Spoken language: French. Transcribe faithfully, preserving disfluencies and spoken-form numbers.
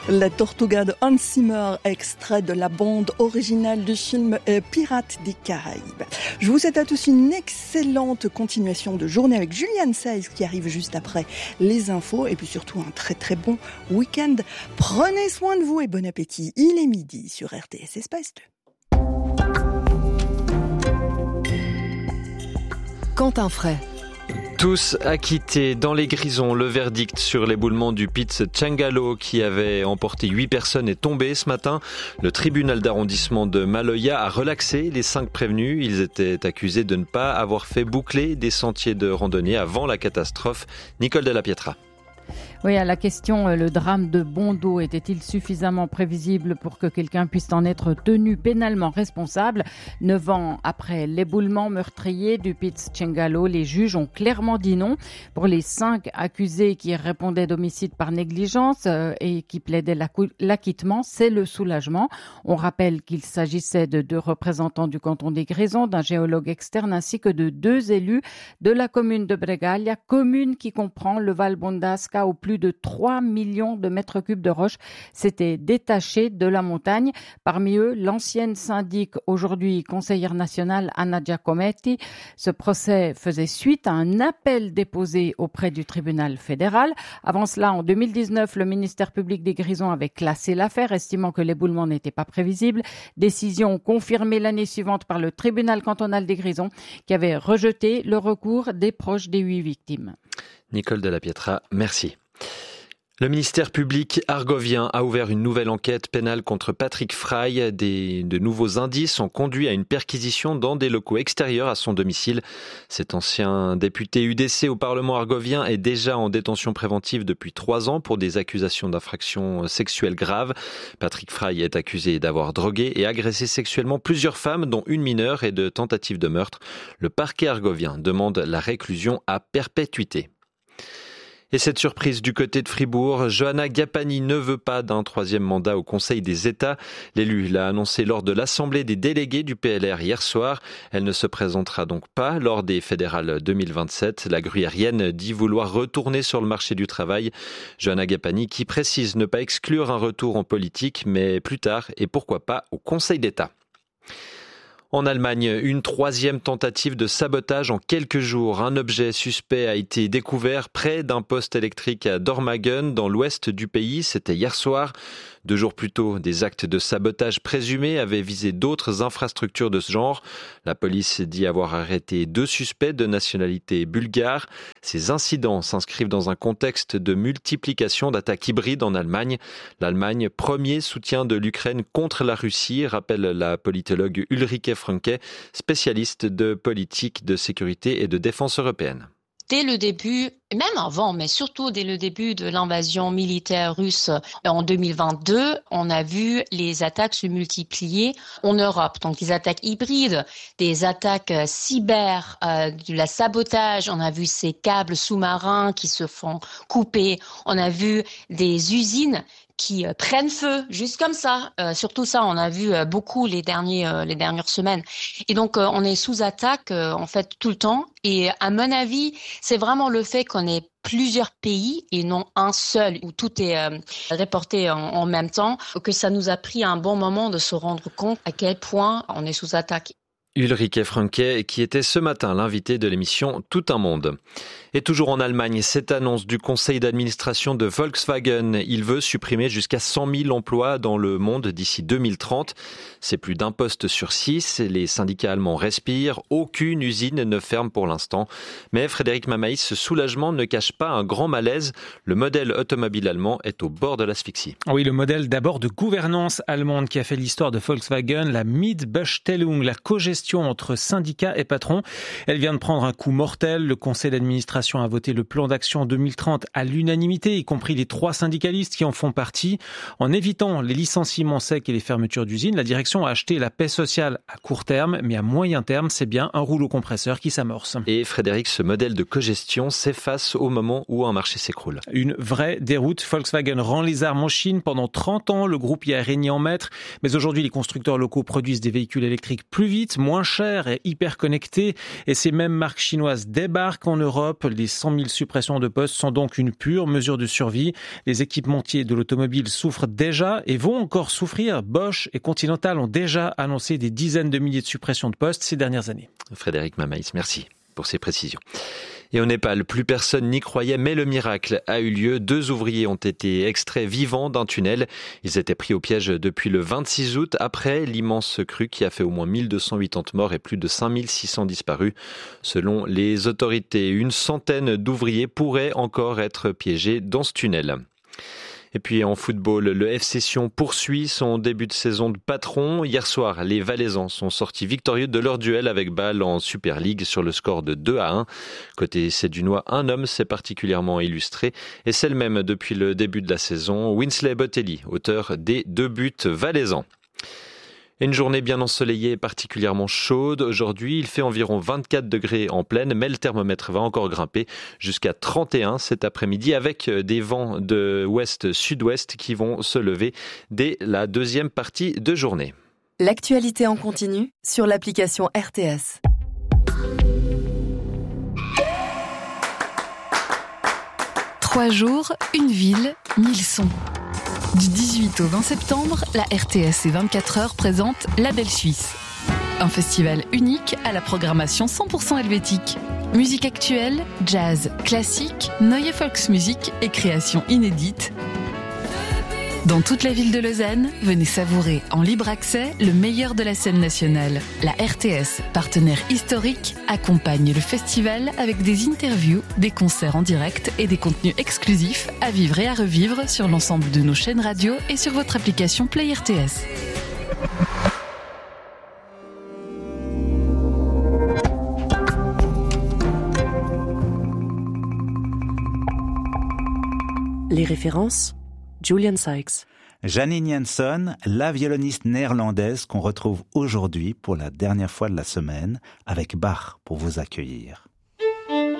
La Tortuga de Hans Zimmer, extrait de la bande originale du film euh, Pirates des Caraïbes. Je vous souhaite à tous une excellente continuation de journée avec Julian Saiz qui arrive juste après les infos et puis surtout un très très bon week-end. Prenez soin de vous et bon appétit. Il est midi sur R T S Espace deux. Quentin Fray. Tous acquittés dans les Grisons. Le verdict sur l'éboulement du Pitts Tchangalo qui avait emporté huit personnes est tombé ce matin. Le tribunal d'arrondissement de Maloya a relaxé les cinq prévenus. Ils étaient accusés de ne pas avoir fait boucler des sentiers de randonnée avant la catastrophe. Nicole Della Pietra. Oui, à la question, le drame de Bondo était-il suffisamment prévisible pour que quelqu'un puisse en être tenu pénalement responsable? Neuf ans après l'éboulement meurtrier du Pitts Tchangalo, les juges ont clairement dit non. Pour les cinq accusés qui répondaient d'homicide par négligence euh, et qui plaidaient l'acquittement, c'est le soulagement. On rappelle qu'il s'agissait de deux représentants du canton des Grisons, d'un géologue externe ainsi que de deux élus de la commune de Bregaglia, commune qui comprend le Val Bondasca au plus de trois millions de mètres cubes de roches s'étaient détachés de la montagne. Parmi eux, l'ancienne syndic, aujourd'hui conseillère nationale, Anna Giacometti. Ce procès faisait suite à un appel déposé auprès du tribunal fédéral. Avant cela, en deux mille dix-neuf, le ministère public des Grisons avait classé l'affaire, estimant que l'éboulement n'était pas prévisible. Décision confirmée l'année suivante par le tribunal cantonal des Grisons, qui avait rejeté le recours des proches des huit victimes. Nicole Della Pietra, merci. Le ministère public argovien a ouvert une nouvelle enquête pénale contre Patrick Frey. Des, de nouveaux indices ont conduit à une perquisition dans des locaux extérieurs à son domicile. Cet ancien député U D C au Parlement argovien est déjà en détention préventive depuis trois ans pour des accusations d'infractions sexuelles graves. Patrick Frey est accusé d'avoir drogué et agressé sexuellement plusieurs femmes, dont une mineure, et de tentatives de meurtre. Le parquet argovien demande la réclusion à perpétuité. Et cette surprise du côté de Fribourg, Johanna Gapani ne veut pas d'un troisième mandat au Conseil des États. L'élu l'a annoncé lors de l'Assemblée des délégués du P L R hier soir. Elle ne se présentera donc pas lors des fédérales deux mille vingt-sept. La gruyérienne dit vouloir retourner sur le marché du travail. Johanna Gapani qui précise ne pas exclure un retour en politique, mais plus tard et pourquoi pas au Conseil d'État. En Allemagne, une troisième tentative de sabotage en quelques jours. Un objet suspect a été découvert près d'un poste électrique à Dormagen, dans l'ouest du pays. C'était hier soir. Deux jours plus tôt, des actes de sabotage présumés avaient visé d'autres infrastructures de ce genre. La police dit avoir arrêté deux suspects de nationalité bulgare. Ces incidents s'inscrivent dans un contexte de multiplication d'attaques hybrides en Allemagne. L'Allemagne, premier soutien de l'Ukraine contre la Russie, rappelle la politologue Ulrike Franke, spécialiste de politique de sécurité et de défense européenne. Dès le début, même avant, mais surtout dès le début de l'invasion militaire russe en deux mille vingt-deux, on a vu les attaques se multiplier en Europe. Donc des attaques hybrides, des attaques cyber, euh, de la sabotage. On a vu ces câbles sous-marins qui se font couper. On a vu des usines qui euh, prennent feu, juste comme ça. Euh, surtout ça, on a vu euh, beaucoup les derniers, euh, les dernières semaines. Et donc, euh, on est sous attaque, euh, en fait, tout le temps. Et à mon avis, c'est vraiment le fait qu'on ait plusieurs pays et non un seul où tout est euh, reporté en, en même temps, que ça nous a pris un bon moment de se rendre compte à quel point on est sous attaque. Ulrike Franke, qui était ce matin l'invité de l'émission Tout un monde. Et toujours en Allemagne, cette annonce du conseil d'administration de Volkswagen. Il veut supprimer jusqu'à cent mille emplois dans le monde d'ici deux mille trente. C'est plus d'un poste sur six. Les syndicats allemands respirent. Aucune usine ne ferme pour l'instant. Mais Frédéric Mamaïs, ce soulagement ne cache pas un grand malaise. Le modèle automobile allemand est au bord de l'asphyxie. Oui, le modèle d'abord de gouvernance allemande qui a fait l'histoire de Volkswagen, la Mitbestellung, la cogestion entre syndicats et patrons. Elle vient de prendre un coup mortel. Le conseil d'administration a voté le plan d'action deux mille trente à l'unanimité, y compris les trois syndicalistes qui en font partie. En évitant les licenciements secs et les fermetures d'usines, la direction a acheté la paix sociale à court terme, mais à moyen terme, c'est bien un rouleau compresseur qui s'amorce. Et Frédéric, ce modèle de cogestion s'efface au moment où un marché s'écroule. Une vraie déroute. Volkswagen rend les armes en Chine. Pendant trente ans, le groupe y a régné en maître. Mais aujourd'hui, les constructeurs locaux produisent des véhicules électriques plus vite, moins chers et hyper connectés. Et ces mêmes marques chinoises débarquent en Europe. Les cent mille suppressions de postes sont donc une pure mesure de survie. Les équipementiers de l'automobile souffrent déjà et vont encore souffrir. Bosch et Continental ont déjà annoncé des dizaines de milliers de suppressions de postes ces dernières années. Frédéric Mamaïs, merci pour ces précisions. Et au Népal, plus personne n'y croyait, mais le miracle a eu lieu. Deux ouvriers ont été extraits vivants d'un tunnel. Ils étaient pris au piège depuis le vingt-six août, après l'immense crue qui a fait au moins mille deux cent quatre-vingts morts et plus de cinq mille six cents disparus. Selon les autorités, une centaine d'ouvriers pourraient encore être piégés dans ce tunnel. Et puis en football, le F C Sion poursuit son début de saison de patron. Hier soir, les Valaisans sont sortis victorieux de leur duel avec Bâle en Super League sur le score de deux à un. Côté Sédunois, un homme s'est particulièrement illustré et c'est le même depuis le début de la saison, Winsley Botelli, auteur des deux buts valaisans. Une journée bien ensoleillée et particulièrement chaude. Aujourd'hui, il fait environ vingt-quatre degrés en pleine, mais le thermomètre va encore grimper jusqu'à trente et un cet après-midi avec des vents de ouest-sud-ouest qui vont se lever dès la deuxième partie de journée. L'actualité en continu sur l'application R T S. Trois jours, une ville, mille sons. Du dix-huit au vingt septembre, la R T S et vingt-quatre heures présentent La Belle Suisse. Un festival unique à la programmation cent pour cent helvétique. Musique actuelle, jazz, classique, Neue Volksmusik et créations inédites. Dans toute la ville de Lausanne, venez savourer en libre accès le meilleur de la scène nationale. La R T S, partenaire historique, accompagne le festival avec des interviews, des concerts en direct et des contenus exclusifs à vivre et à revivre sur l'ensemble de nos chaînes radio et sur votre application Play R T S. Les références, Julian Sykes. Janine Janson, la violoniste néerlandaise qu'on retrouve aujourd'hui pour la dernière fois de la semaine avec Bach pour vous accueillir.